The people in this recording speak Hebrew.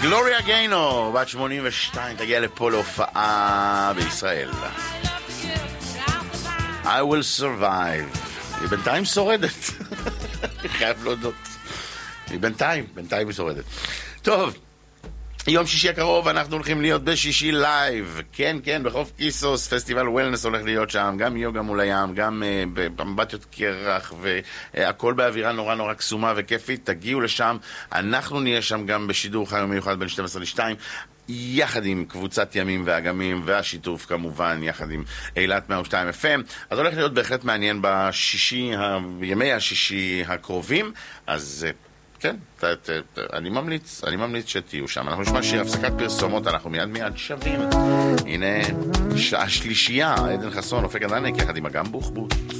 גלוריה גיינו, בת 82, תגיע לפה להופעה בישראל. I will survive. היא בינתיים שורדת. חייב להודות. היא בינתיים היא שורדת. טוב, יום שישי הקרוב אנחנו הולכים להיות בשישי לייב. כן, בחוף קיסוס, פסטיבל וולנס הולך להיות שם, גם יוגה מול הים, גם באמבטיות קרח, והכל באווירה נורא קסומה וכיפית. תגיעו לשם, אנחנו נהיה שם גם בשידור חי ומיוחד בין 12 ל-2, יחד עם קבוצת ימים ואגמים, והשיתוף כמובן יחד עם אילת 102 FM. אז הולך להיות בהחלט מעניין בימי השישי הקרובים. אז כן, אני ממליץ שתהיו שם. אנחנו נשמע שיר הפסקת פרסומות, אנחנו מיד שווים. הנה, השלישייה, עדן חסון, אופק הדנק, יחד עם אגם בוחבוט.